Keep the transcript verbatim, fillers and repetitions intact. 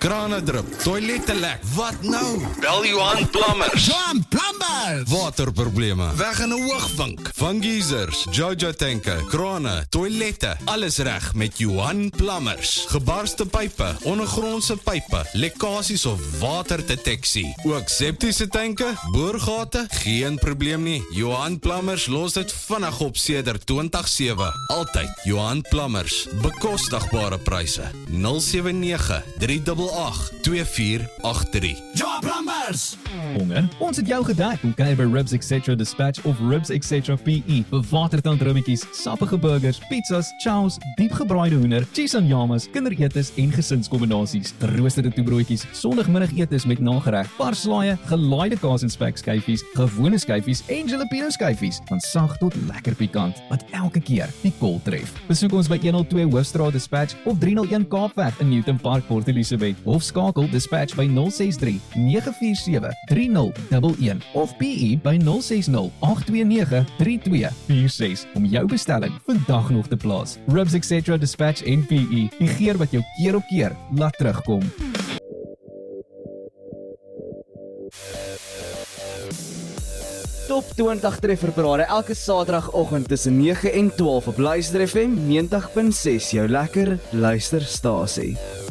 krane drup, toilette lek. Wat nou? Bel Johan Plumbers. Johan Plumbers! Waterprobleme, weg in 'n hoogvink. Van geysers, Jojo tanke, krane, toilette, alles reg met Johan Plumbers. Gebarste pype, ondergrondse pype, lekkasies of waterdeteksie. Ook septiese tanke, boorgate, geen probleem nie. Johan Plumbers los dit vinnig op sedert twintig sewe. Altyd Johan Plumbers, bekostigbare pryse. nul sewe nege, drie agt agt, twee vier agt drie. Johan Plumbers! Honger? Ons het jou gedek. Kom kuier by Ribs Etc Dispatch of Ribs Etc P E. Bewatertand rummetjies, sappige burgers, pizzas, chows, diepgebraaide hoender, cheese en yamas, kinderetes en gesinskombinasies, geroosterde toebroodjies, sondagmiddagetes met nagereg, parslaaie, gelaaide kaas en spekskyfies, gewone skyfies en jalapeno skyfies, van sag tot lekker pikant, wat elke keer die kol tref. Besoek ons by honderdtwee Hoofstraat Dispatch of driehonderd een Kaapweg in Newton Park, Port Elizabeth, of skakel Dispatch by nul ses drie, nege vier sewe, drie nul een een of P E by nul ses nul, agt twee nege, drie twee vier ses om jou bestelling vandag nog te plaas. Ribs Etc Dispatch en P E, die geur wat jou keer op keer laat terugkom. Top twintig trefferparade elke saterdagoggend tussen nege en twaalf op Luister F M negentig punt ses, jou lekker luisterstasie.